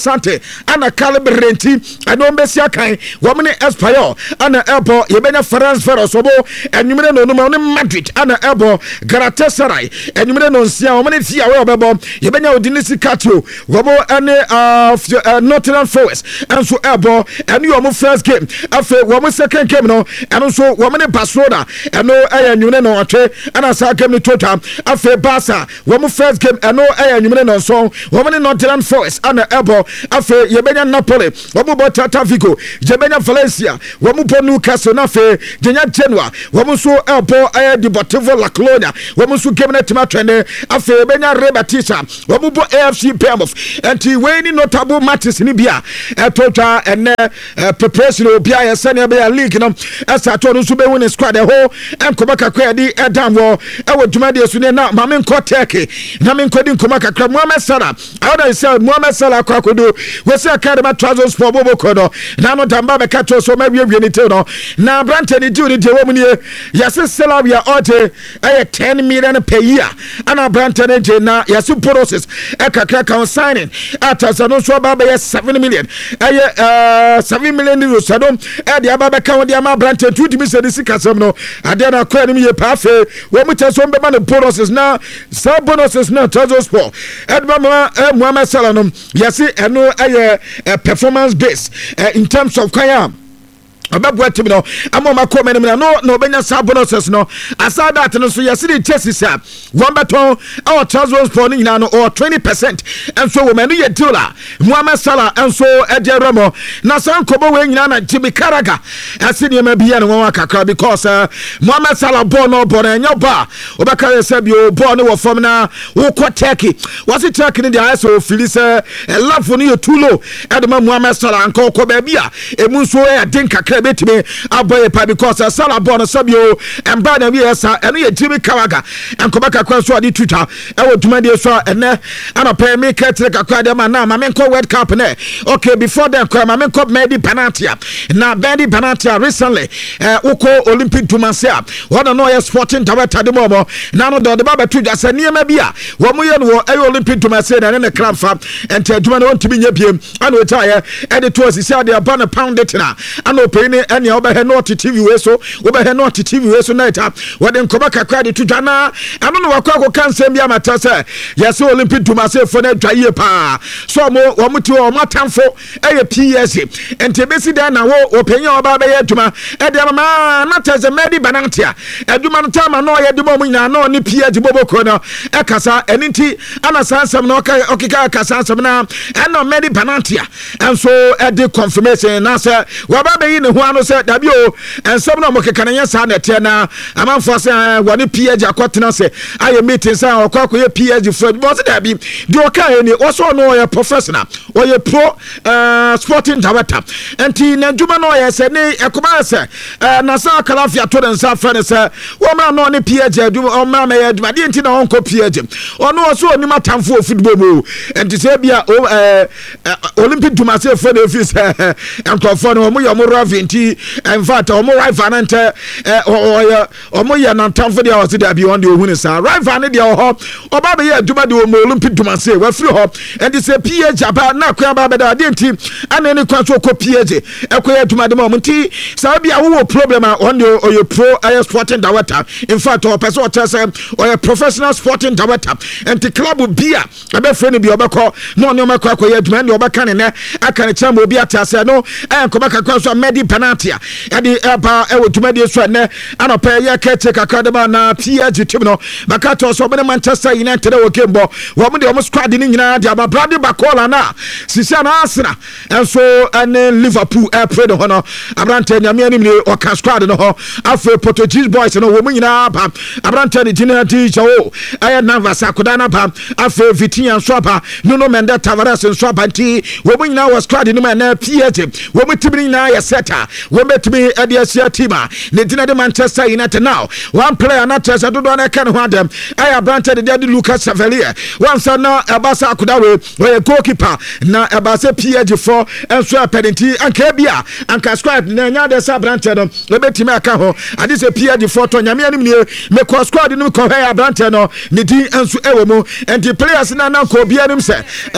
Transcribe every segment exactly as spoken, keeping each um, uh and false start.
Sante ana calibrenti eno besia kan wo mene Espanyol ana ebo yebenya France Ferros obo enwumere no no Madrid ana ebo Galatasaray enwumere no nsia wo mene fia we obebo yebenya Udinese Catio wo bo ene uh, Nottingham Forest enso ebo ene yo mo first game afa wo mo second game no eno so wo mene Barcelona eno aya enwumere no atwe ana sa game ni total afa Barca wo mo first game eno aya enwumere no so wo mene Nottingham Forest ana ebo afe yebenya Napoli wamubo Tata Vigo yebenya Valencia wamubo Newcastle na fe jenya Genoa wamuso elbo eh, Deportivo La Colonia wamuso game na tima trende afe yebenya Rebatisa wamubo A F C Bournemouth enti weni notable matches ni bia etotwa ene preparation obia ya sane bia league no esa to no so be win squad e ho enkoba kakwa di edam wo ewo dwuma de su ne na mame nko teke na me nkodi nkoma kakra Mohamed Salah awda say Mohamed Salah kwa kodo we say academy trousers for bobo kono na no damba be kato so ma wie wie ni te no na brante ni di ni de wo mu ni yase Salabia ote eh ten million per year ana brante ni je na yase process e kakra kan signing ata so no so ba be seven million eh uh, seven million euros so no e de aba be kan de ama brante two dimi se disi kasam no ade na kwa ni ye pa fe wo mu te so be ma no bonuses na sub bonuses na trousers for edba ma Mohamed Salah no yase eno aye uh, performance based uh, in terms of kaya ababwa timi no amoma ko menem no no benya sa bonuses no aside that no so yesi the Chelsea sa one beton our transfers for ni na no or twenty percent and so we menu ye dealer Mohamed Salah and so Ederemo na san kobo we nyina na Jimmy Carragher asidi ma bia no won kakra because uh, Mohamed Salah ball no ball enya ba obaka say bi o ball no wo form na wo ko Turkey was it Turkey ni the so feel say love for you too low edema Mohamed Salah anko ko ba bia emu so e den kakra betime aboye pa because uh, Salah born sabio and brother we esa eno ye Jimmy Carragher and kobaka kwa so adi Twitter e wo duma de so ene ana pay me ketre kakwa de ma na ma menko World Cup ne okay before then kwa ma menko Medi Benatia na Medi Benatia recently uh, uko Olympic Dumasia wona no ye sporting director de momo na no do de ba betu jase niema bia wo mo ye no e Olympic Dumasia na ne club fa ente aduma no ntimi nya biem ana o taye e de to asisi de aba na pound it na ana o pay ne ene obehe no T V we so obehe no T V we so night up we den koba kakra de tudwana ano no wakwa ko kansem bia mata say yes Olympic Dumase for na dwaye pa so mo wo muti o matamfo eye P S G ente besi dan na wo openya oba be yeduma e de mama na teze Medi Benatia eduma no tama no ye de mo nyina no ni P S G boboko no e kasa eniti ana sansam no okika kasa sansam na eno Medi Benatia enso e de confirmation na say wo ba be yi ne ho ano say dabi o ensem no mo keka na yesa na te na amanfo say woni P S G akotena say aye meeting say okwa ye P S G for but dabi di o kan ni o so no ye professional o ye pro uh, sporting director enti na djuma no ye say ne ekoma say na sa kalafia to den sa friend say wo ma no ne P S G o ma ma ye djuma di enti na onko P S G ono so oni matamfo football mo enti say bia Olympic Dumase for the office enkofo no mo ye mo ravinti in fact omo rival nante eh omo ye nantamfo dia wose da bi on de ohunu sa rival ne dia ho oba be ye aduma de omo Olympic Dumase wa free ho and say P S G aba na kwa ba da de nti ana ne kwa so ko P S G ekoye aduma de mo nti sa bia wo problem on the oyo pro air sporting director in fact o person o tell say o professional sporting director and the club bia abe free ne bi obekọ no ne o makwa akoye aduma ne obeka ne ne aka ne chama obi atase no enko baka kwa so Medi Benatia edi eba e wotuma de so ne anopa ye kete kakadema na P S G team no bakato so be Manchester United wo kembo wo mo de wo squad ni nyina de aba Bradley Bakola na sisia na Arsenal enso ene Liverpool e play no no abrante nyame ani mi o ka squad no ho afa Portuguese boys no wo mo nyina ba abrante ni jina teacher o aye Navas akoda na ba afa Vitinha so ba Nuno Mendes Tavares so ba ti wo mo nyina wo squad ni ma na P S G wo mo tibiri na ye seta a wometumi ade asia team a ne dina de Manchester United now one player na Chelsea do do na kan ho adem ay abrante de de Lucas Savalier one son na Abasa Akudawe we goalkeeper na Abasa P S G four enso apedenti anka bia anka squad na nya de sa abrante no lebetimi aka ho ade se P S G four to nyame anim ne me ko squad no ko he abrante no ne din enso ewo mu enti players na na ko bia nim se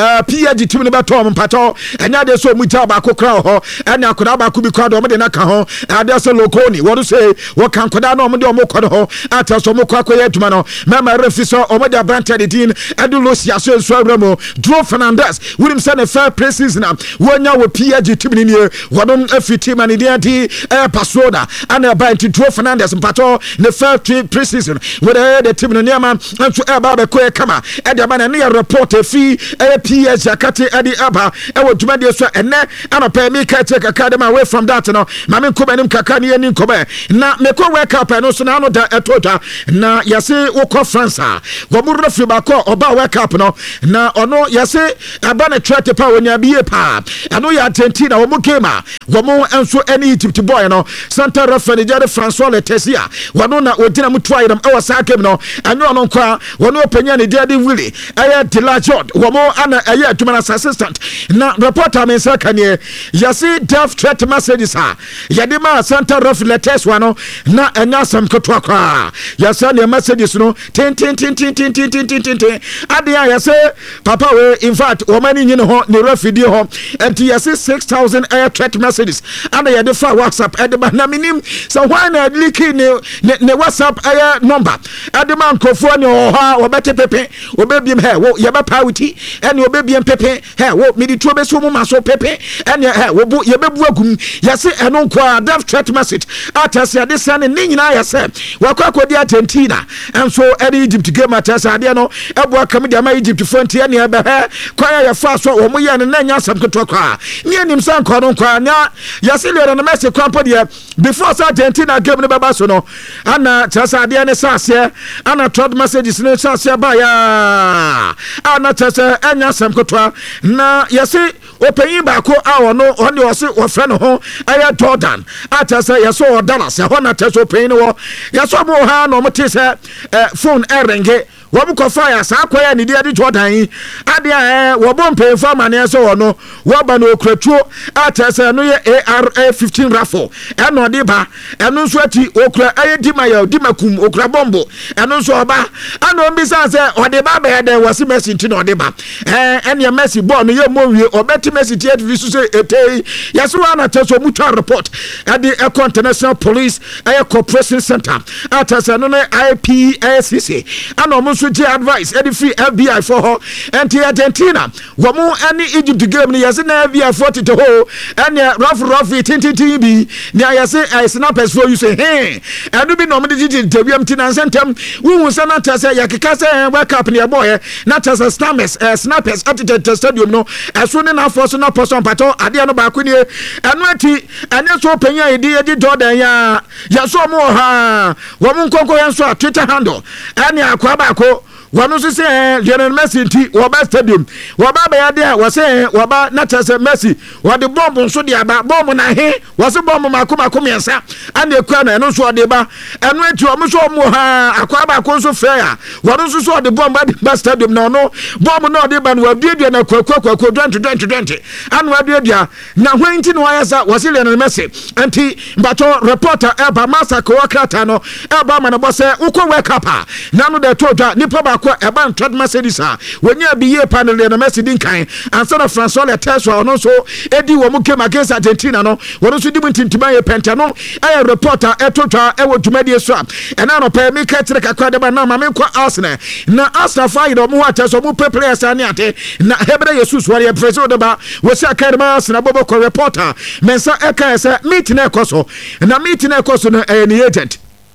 P S G team ne beto mpato enya de so muta ba ko kra ho ena akoda ba ko bi kwa do mo de na ka ho ade so lokoni wo say wo kan koda no mo de mo ko ho ata so mo kwa ko ye duma no mema refi so o mo de abrante de din edu Lucia so so abramo Joe Fernandez wonim say ne fair preseason wonya wo P S G team ni ne wodon afiti man de anti e pasoda ana ba anti Joe Fernandez mpato ne fair preseason wo de team no niam nso e ba be ko e kama e de ba na ne report fi e P S G akate adi aba e wo duma de so ene ana pa mi ka check academy away from that no ma me ko banim kaka ne ni ko ba na me ko wake up no so na no da etota na yase wo ko France wo mu refi ba ko oba wake up no na ono yase aba na trate pa wonya biye pa ano ya Argentina wo mu kema wo mu enso ene Egypt boy no Santa Rafa de Jare François Letesia wono na odina mu twaidam e wasa kem no anyo no kwa wono opanya ne dia de Willy aya Delajord wo mu ana aya atuma assistant na reporter me sa kanie yase death threat messages ha yade ma Santa Rafa Letesia no na enya sam kotwa kwa yase ne messages no tin tin tin tin tin tin tin tin tin adia yase papa we in fact wo mani nyine ho ne refidi ho enti yase six thousand air threat messages and yade fa WhatsApp edeba na minim so why na leaking ne ne WhatsApp air number edema nkofo ne ho ha wo bete pepe wo bebiem he wo ye ba pawiti ene wo bebiem pepe he wo midi tuo be so mu maso pepe ene he wo bu ye bebu agum yase eno nkwa death threat message atase ade sane ne nyina yase wakwa kodi Argentina enso ene Egypt game atase ade no ebo akam de ama Egypt fonti ene ebe he kwaya ya fa so wo mu ye ne nya sam keto kwa ne anim san kwa no kwa nya yase le na Messi kwa podi before Argentina game ne baba so no ana tase ade ne sase ana threat messages ne sase ba ya ana tase enya sam keto na yase opeyin ba ko awo no on de wose wo fre no ho aya Jordan atase yase o Dallas ya ho na tase opeyin wo yase mo ha no mo te se phone erenge wo bu ko fire sa akoya ni dia di Jordan yi ade eh wo bo mpe fa mane so wo no wo ba nookratuo atase no ye A R A fifteen rifle e no de ba eno nso ati okra aye di mayo di makum okra bombo eno nso oba ana ombi sa se o de ba be de wasi Messi nti no de ba eh ene Messi ball no ye mo wie obeti Messi tie vi so se etei yaso ana taso mutual report ade e international police aye corporation center atase no I P S C ana mo so G advice edi free F B I for her anti Argentina wo mu any Egypt game ni yase na F B I forty to ho and rough rough tin tin tin bi ni yase I snappers for you say hey adu bi no mo di interview tin asentem wu se na tase yakeka se wake up ni boy na tase snappers snappers at the stadium no aso ne na force na person pato ade no ba ko ni anu ati ane so panya edi edi Jordan ya yaso mo ha wo mu nkonko yanso Twitter handle ane akwa ba ko wanu so say Lionel Messi nti wo ba stadium wo ba ba yade wo say wo ba na tase Messi wo de bomb nso de aba bomb na he wo so bomb makoma komiensa ane ekua na eno so de ba eno eti o mo so mo ha akwa ba ko so fair wanu so so de bomb ba stadium na no bomb na de ba no aduadua na kwakwa kwakwa twenty twenty twenty anu aduadua na hwenti no ayasa wo say Lionel Messi anti mbato reporter eba masaka wakrata no eba ma na bo say uko wake up na no de toda nipa ba ko eba threat messages ha wonya biye panel na Messi din kan ansa na François Leteso ono so edi wo mu game against Argentina no wono so di muntintima ye penta no aye reporter etotwa e wo dwumadi so ena no pa mi ka tire kakwa de ba na ma me kwa Arsenal na Arsenal fight o mu Ateso mu players ani ate na Hebre Jesus wari e preso de ba wo se aka de ma Arsenal bobo ko reporter mensa eka se meet na ekoso na meet na ekoso no e ni agent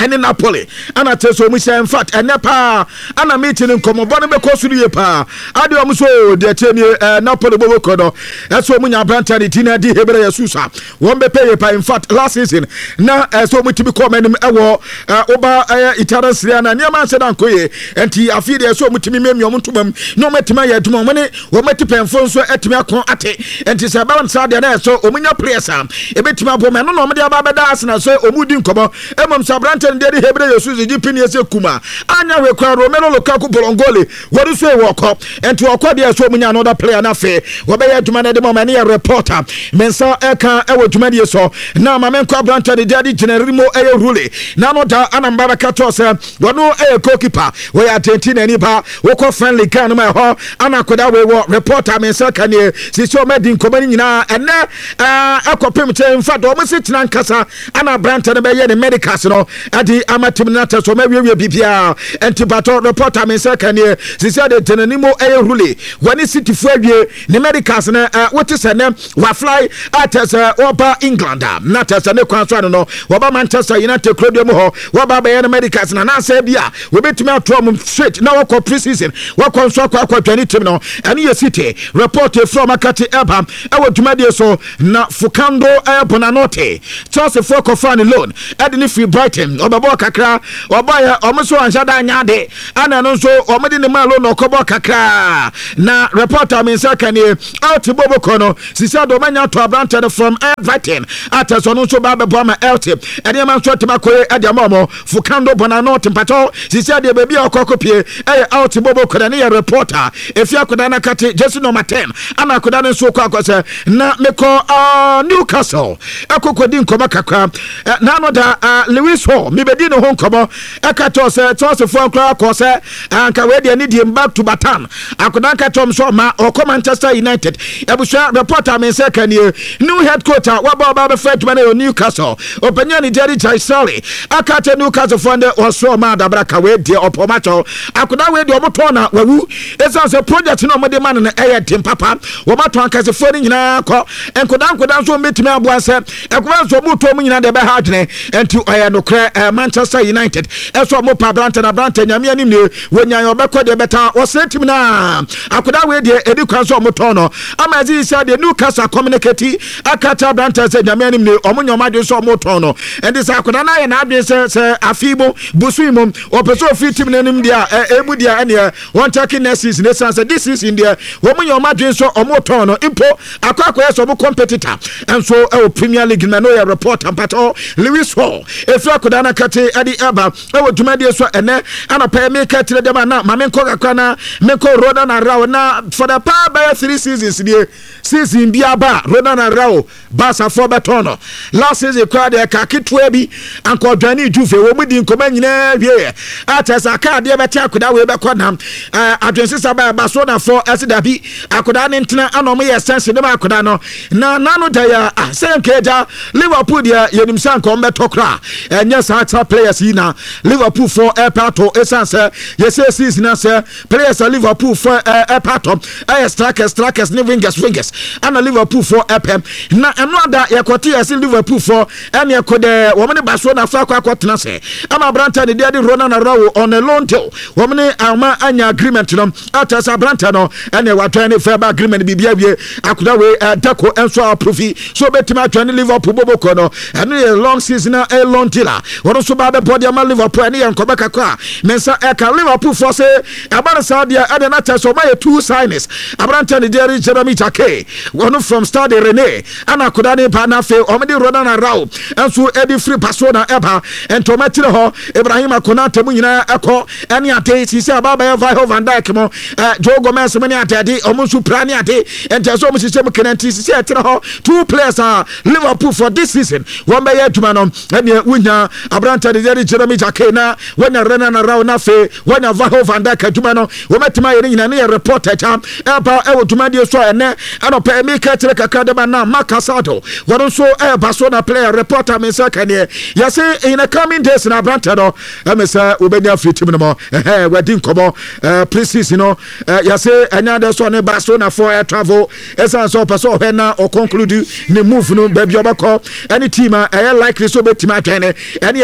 ɛne Napoli ana teso mu hyɛ in fact ɛnɛ pa ana meeting nkɔmɔbɔ no bɛkɔ so yie pa ade ɔmo so de temi Napoli bobo kodo ɛso mu nya branta ne tina di Hebrew Yesusa wɔn bɛpɛ ye pa in fact last season na ɛso mu tibi kɔ manim ɛwɔ oba Italian Serie A na niama sɛ dan koye enti afi de ɛso mu timi memi ɔmo ntomam na ɔmo tima yɛ adwuma ɔmo ne wɔn ti pɛnfo nso ɛtimi akɔ ate enti sɛ balance ade na ɛso ɔmo nya players a ɛbɛtimi abɔ mɛ no na ɔmo de aba bɛda asena so ɔmo di nkɔmɔ ɛmom sɛ branta ne de Hebrew Yesusa gi pini ɛsɛ kuma anya we kwa Romelu Lukaku Bolongoli wɔde so ɛwɔ kɔ enti ɔkɔ de ɛso mu nya another player na fe wɔbɛyɛ adwuma na de mɔmɛ ne yɛ reporter mensa ɛka ɛwɔ adwuma de so na ma men kwa branta de de general mo ɛyɛ rule na no da anambara ka to sɛ wɔno ɛyɛ goalkeeper wɔyɛ atenti na nipa wɔkɔ friendly kan no ma hɔ ana koda we wɔ reporter mensa ka ne sisi o medi nkɔmɔ ni nyina ɛnɛ ɛkɔpem kyɛ mfa do ɔmo se tena nkasa ana branta ne bɛyɛ ne medicals no ade amatim na tɛ so ma wiewie bibia enti bato reporter mensa ka ne sisi de tenanimo ɛyɛ rule wɔne city fo awie ne medicals na wote sɛ ne wa fly atɛs oba England na tɛs ne kwan so ano no wɔba Manchester United krodium ho wɔba bɛyɛ ne medicals na na sɛ bia wɔbɛtumi atrom straight na wɔkɔ pre-season wɔkɔ nso akɔ akɔ twani team no ɛne yɛ city report from Makati Eba ɛwɔ dwumadie so na Fukando Bonanote Chelsea fo kɔ fan loan ɛde ne free Brighton ɔbɛbɔ kakra ɔbɔ ɔmo so anhyɛ da nyade ana no nso ɔmo de ne ma loan ɔkɔbɔ kakra na reporter me say kan e out bobo kono sisi do manya to abrante from Everton atɛs no nso ba bɛbɔ ma L T ɛde ma nso tema koye ɛde ma ɔmo Fukando Bonanote mpato sisi de baby akɔkɔpie ɛyɛ out bobo kono ne yɛ reporter efi akoda na kate jersey number ten ana akoda ne nso kɔ akɔsɛ na mekɔ uh, Newcastle akɔkɔdi nkɔmɔ kakra uh, na no da uh, Lewis Hall me bedi no ho nkɔmɔ ɛkato sɛ Chelsea fo nkra akɔsɛ anka we de ne di back to Batan akoda katom so ma ɔkɔ Manchester United ebusua reporter me say kan ye new head coach waba ba be fight man in Newcastle openya ni Jerry Chaisali akate Newcastle fo nde ɔso ma dabra ka we de ɔpomacho akoda we de ɔmoto na wawu esan sɛ project no ɔmode man na ɛyɛ tim papa wɔmato ankase fo ni nyina kɔ enkoda enkoda so metimi aboa sɛ ekoma so moto mu nyina de be ha adwene enti ɔyɛ no kra Manchester United ɛso mo pa branta na branta nyame anim ne wonya ɔbɛkɔ de beta ɔsɛ tim na akoda we de edi kwan so moto no ama zi sia de Newcastle communicate akata branta sɛ nyame anim ne ɔmo nyoma de so moto no enti sɛ akoda na yɛ na adwe sɛ sɛ afibo busuimo ɔpɛso ofi tim nanim dia emu dia ene one taking next season ne sense this season dia wɔmo nyoma de so ɔmo to no impo akɔ akɔ so mo competitor enso e Premier League na no yɛ report ampato Lewis Hall efi akoda na kate adi eba e wo dwumadie so ene ana pa me ka tire dem na ma me nkɔ kakra na me nkɔ Rodan Arao na for the past by three seasons die season bi aba Rodan Arao Barca for betono last season kwa de ka kitwa bi anko dwani Juve wo mu di nkoma nyina wie atesa ka de beti akoda we be kɔnam adwensisa ba Barcelona for asida bi akoda ne ntena anom yɛ sense ne ba akoda no na nano da ya senkeja Liverpool dia yenim sanko mbeto kra enye sa players yi na Liverpool for airpato esanse yese season na se players Liverpool for airpato ay strikers strikers ne wingers wingers ana Liverpool for airpem na eno ada yakote yese Liverpool for ene yakode wo mene Barcelona fa akwa akotena se ama Branta ne dia de Ronald Araujo on a loan deal wo mene ama anya agreement no atasa Branta no ene watwa ne fair agreement bibia wie akoda we dako enso aprofi so betima atwa Liverpool bobo kono ene a long season a long deal wono so ba be body ama Liverpool ene yankoba kakwa mensa eka Liverpool for say abana sadia ade na teso ma two signings Abranta ne dia Jeremy Jake wono from Stade Rennais ana koda ne pa na fe omede Ronald Araujo enso edi free Barcelona eba entomatire ho Ibrahim Konate mu nyina eko ene ade sisi ababa ya Virgil van Dijk mo Joe Gomez mo ne ade omo su pra ne ade enteso mo sisi mo kenanti sisi etire ho two players are Liverpool for this season one by adwuma no ene wunya Abranta de Jeremy Jake na wona Ronald Araujo na fe wona Virgil van Dijk adwuma no wo metima ye nyina ne reporter tam eba e wo dwuma de so ene anopa Emeka tire kakra de ba na Makasado wono so e Barcelona player reporter me say kan ye say in the coming days na Abranta no e me say obenya free team no mo eh wadi nkomo eh pre-season no ya say anya de so ne Barcelona for air travel esan so person he na o conclude ne move no ba bi obakọ any team eh likely so betima atwene ene ye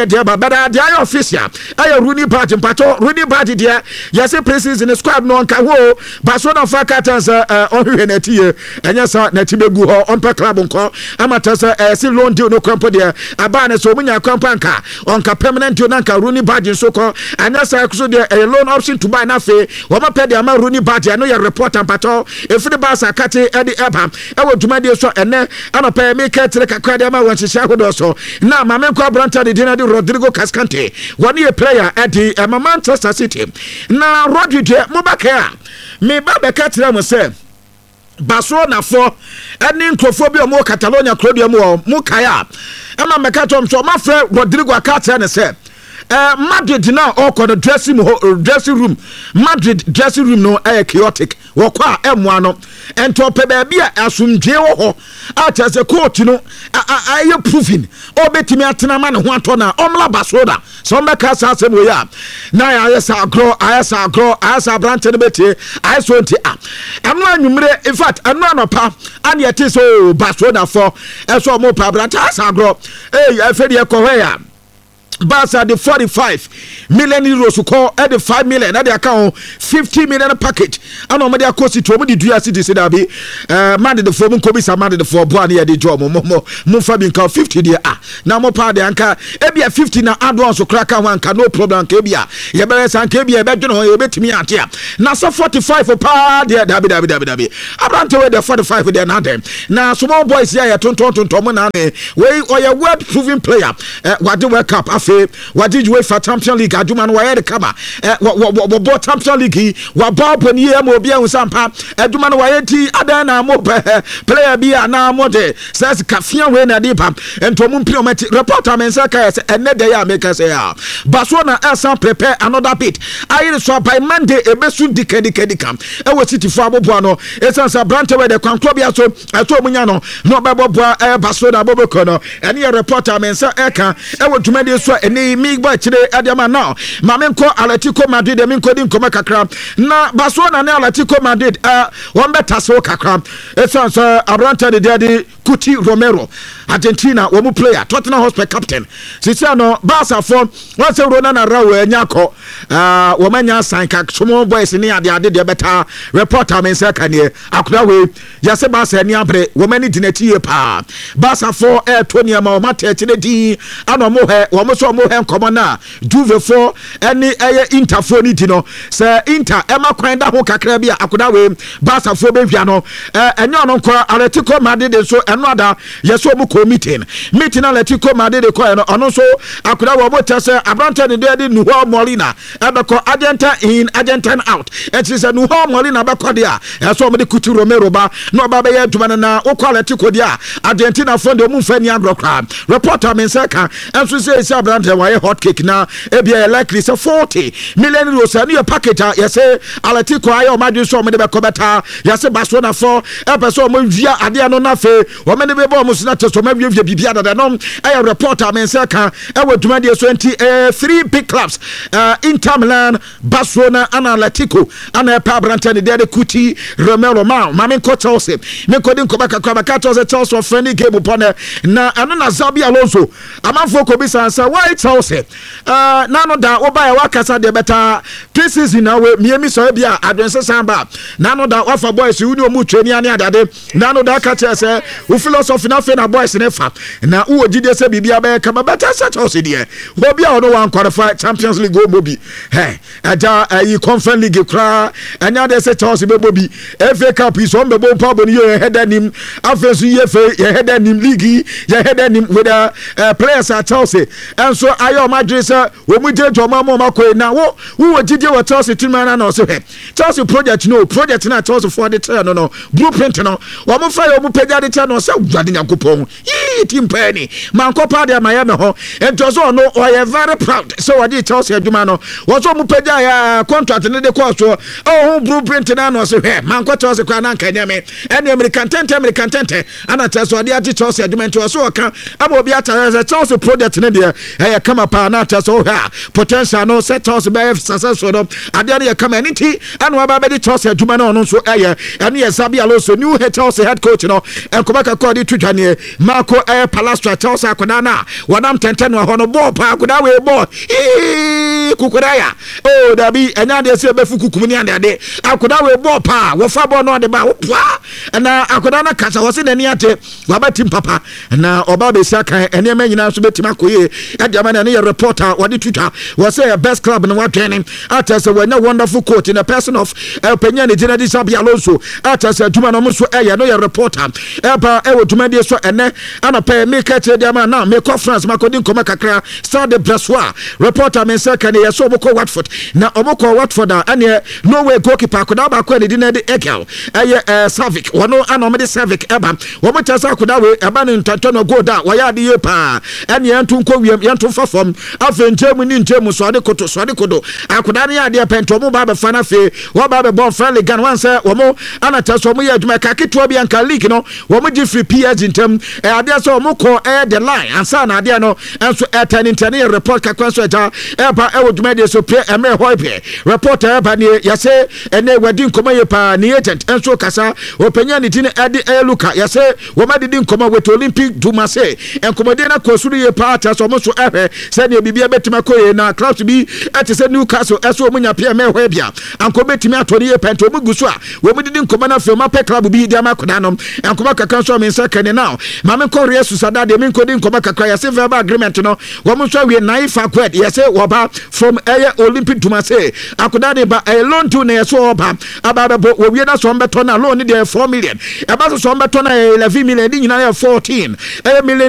de ba bada de ayo official ayo Rooney Badge mpato Rooney Badge de yes preseason squad no nka ho Barcelona fa katans on hwe na tie enya sa na tibegu ho on pe club nko amata sa si loan deal no kwampo de aba na so munya kwampo nka on ka permanent deal na nka Rooney Badge so ko anya sa so de loan option to buy na fe wo ma pe de ama Rooney Badge no ya report mpato efiri Barca kate edi eba e wo dwuma de so ene ana pe me ketre kakra de ama won hihia hodo so na ma me kwa branta de dinadi Rodrigo Cascante one a player at the uh, Manchester City na Rodrigo Mubaka me ba be ketre mo se Barcelona for any nkrofobia mo Catalonia Claudia mo mo kaya ama me katom so ma fre Rodrigo akata ne se Uh, Madrid now all the dressing uh, dressing room Madrid dressing room no uh, chaotic wakwa M1 no and to pe baby asumdwe wo ho at a coach no I I proving obetimi atena ma ne ho ato na omla Barcelona so mbeka sa asem we ya na ya sa agro I sa agro I sa branch ne beti I so nti ah eno anwumre in fact eno anopa an yete so Barcelona for eso mo pa branch I sa agro eh afedi e ko we ya Barca the forty-five million euros ko at the five million at the account fifty million package and on media cost to me do city say that be uh man the form ko be some man the for boa near the job mo mo mo fa bin ka fifty there ah na mo pa de anka e bia fifty na add on so crack one can no problem ke bia ye be san ke bia e be dwono ye betimi ante na so forty-five for pa there da be da be da be da be abrante we the forty-five there na dem na small boys here tonton tonton na we or your world proving player uh, what the World Cup what did you for Champions League aduma no why the kama wo bo Champions League wa ba poni e mo bia unsampa aduma no why ti adana mo player bia na mo de says kafia we na depa ento mo mpio mati reporter men say ka ene dey make say ah Barcelona else prepare another bit ayi so by Monday e besu dikedi kedi kam e wo city fo abobo no e sense brante we de kwankro bia so ato munya no no ba bobo e Barcelona bobo ko no ene reporter men say e kan e wo dwuma de so ene mi gba chire adiama now mame nko Atletico Madrid mi nko di nkoma kakra na Barcelona na Atletico Madrid eh won beta so kakra e sense abrante de de Cuti Romero Argentina wo mu player Tottenham Hotspur captain sisi no Barca form won se Ronaldo Raul enyako ah wo manya san ka somo boys ni ade ade de beta reporter men say kan e akura we ya se Barca ni abre wo mani dinati e pa Barca for air twenty ma o mata chine di ano mo he wo mo so mo he nkomo na Juve for any eye Inter for ni di no se Inter e ma kwan da ho kakra bia akura we Barca for be hwa no eh enyo no nko Atletico Madrid so enoda yeso mu ko meeting meeting Atletico Madrid ko no ono so akura wo bota se abrante ne de Nuhu Molina abeko Argentina in Argentina out it is a Nuhu Molina abeko dia yeso mo de Cuti Romero ba no ba be yeduma na wo ko Atletico dia Argentina for de mu fani agrokra reporter men say kan enso say say abrante wa hot cake na e bia likely say forty million euros na package ya say Atletico ayo Madrid so mo de be ko beta ya say Barcelona for e person mo via ade no na fe wo me ne be bo mo so na testo ma wie bibia da no ayo reporter men say kan e wo duma de twenty three big clubs uh, Inter Milan, Barcelona and Atletico and a pa brante ne de Cuti Romero ma ma me ko Chelsea me ko din ko baka ko baka Chelsea Chelsea friendly game upon na ano na Xabi Alonso amanfo ko bi san say why Chelsea uh na no da wo ba ya wakasa de beta this season na we miemi so bia adwense samba na no da wafa boys uni o mu training ani adade na no da ka say wo philosophy na fe na boys ne fa na wo gide se bibia ba ka beta sa Chelsea de wo bia ono wan qualify Champions League go mobi hey aja yi Conference League kra anya de se Chelsea be mobi F A Cup is on be bo pa boni ye head nim afensu ye fe ye head nim league ye head nim with the uh, players at Chelsea and so ayo Madrid say wo mu je jo ma mo makoi na wo wo gide wo Chelsea team na na so he Chelsea project no project na Chelsea for the turn no no blueprint no wo mu fa yo mu pega de turn no say wade nyankopon yi team penny man ko pa de Miami ho ento so no o ye very proud so wade Chelsea aduma no wo so mu pega ya contract ne de ko so oh blueprint na no so he man ko Chelsea kwa na nka nyame ene American tente American tente ana Chelsea wade ati Chelsea aduma ento so ka aba obi ata Chelsea project ne de e kama pa na Chelsea so ha potential no set Chelsea be successful no ade ne kama niti anu aba be Chelsea aduma no no so eye ene Xabi Alonso new head Chelsea head coach no en ko kakɔ de twitwane Marco eh Palastro Chelsea akoda na wanam tenten wa hono ball pa akoda we ball kukura ya oh dabi enya de se befu kukum ni ande ade akoda we ball pa wo fa ball no de ba wo pa na akoda na kasa wo se nani ate wabatim papa na oba be sia kan ene ma nyina so betima koye e de ma na ne reporter wo de twitwa wo say best club no wa training ata se wanya wonderful coach in the person of El Penya ne General Sabi Alonso ata se tuma no so e ye no reporter e ba e wo tuma de so ene ana pe me ka che de ma na me conference makodi nkoma kakra start the Brassois reporter me say kan ye so boko Watford na oboko Watford ane Norway goalkeeper koda ba ko ne di na de Ekel eye Savic wono ana me de Savic eba wo mo chasa koda we eba ne ntanto no go da wo ya de ye pa ane yantu nko wiem yantu fafom afa ntemu ni ntemu so ade koto so ade kodo akoda ne ya de pento mo ba be fa na fe wo ba be bon friendly gan wan say wo mo ana taso mo ya adwuma ka keto bi anka league no wo mo gi free P S ntem e ade so mo ko e the line ansa na ade no enso e tani tani report ka kwanso eta e ba e wo dwuma de so pre e me hoipe reporter e ba ne ya say ene wadi nkoma ye pa ne agent enso kasa openya ne tin ade e luka ya say wo ma de nkoma with Olympic Dumase enkomode na kosuru ye pa ata so mo so ehwe se ne bibia betima koye na clubs bi ate se Newcastle eso mo nya pe me ho bia anko betimi atoni ye pento mo gusu a wo mo de nkoma na fe ma pe club bi dia makoda no enkoma kaka so me nsa kane now ma me ko resu sada de me ko de nkoma kaka ya se verbal agreement no wo mo so we nine fa kwet ya se wo ba from eye Olympic Dumase akoda de ba e loan to na ye so ba aba ba wo wie na so mbeto na loan de four million e ba so mbeto na eleven million di nyina ya fourteen e million